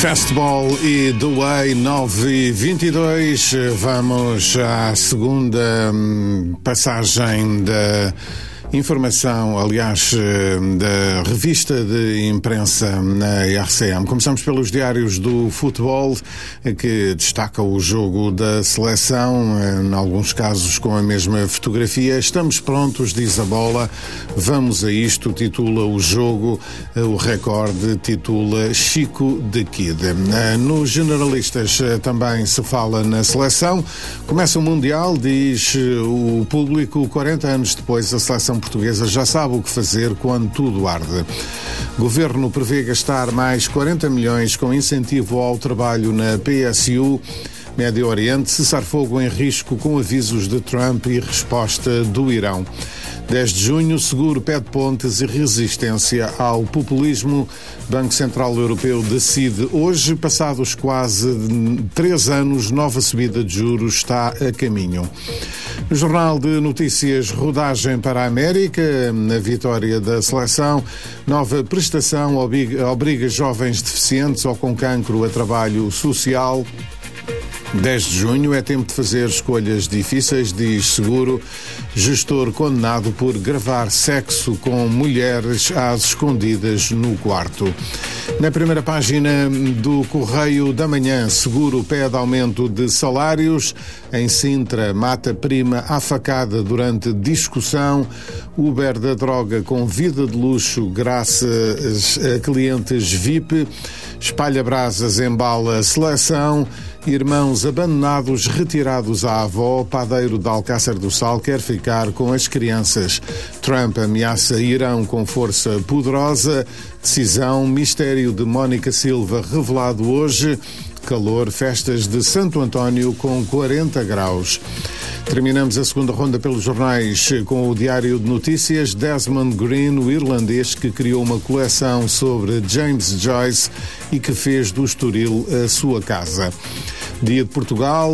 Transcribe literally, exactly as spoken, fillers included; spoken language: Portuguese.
Fastball e The Way nove e vinte e dois. Vamos à segunda hum, passagem da informação, aliás, da revista de imprensa na R C M. Começamos pelos diários do futebol, que destaca o jogo da seleção, em alguns casos com a mesma fotografia. Estamos prontos, diz a bola, vamos a isto, titula o jogo. O Record titula Chico the Kid. Nos generalistas também se fala na seleção. Começa o Mundial, diz o público, quarenta anos depois a seleção portuguesa já sabe o que fazer quando tudo arde. Governo prevê gastar mais quarenta milhões com incentivo ao trabalho na P S U. Médio Oriente, cessar fogo em risco com avisos de Trump e resposta do Irão. dez de junho, seguro pede pontes e resistência ao populismo. Banco Central Europeu decide hoje, passados quase três anos, nova subida de juros está a caminho. No Jornal de Notícias, rodagem para a América, na vitória da seleção. Nova prestação obriga, obriga jovens deficientes ou com cancro a trabalho social. dez de junho é tempo de fazer escolhas difíceis, diz Seguro. Gestor condenado por gravar sexo com mulheres às escondidas no quarto. Na primeira página do Correio da Manhã, Seguro pede aumento de salários. Em Sintra, mata prima à facada durante discussão. Uber da droga com vida de luxo graças a clientes V I P. Espalha brasas, embala a seleção. Irmãos abandonados retirados à avó. Padeiro de Alcácer do Sal quer ficar com as crianças. Trump ameaça Irão com força poderosa. Decisão, mistério de Mónica Silva revelado hoje. Calor, festas de Santo António com quarenta graus. Terminamos a segunda ronda pelos jornais com o Diário de Notícias. Desmond Green, o irlandês que criou uma coleção sobre James Joyce e que fez do Estoril a sua casa. Dia de Portugal.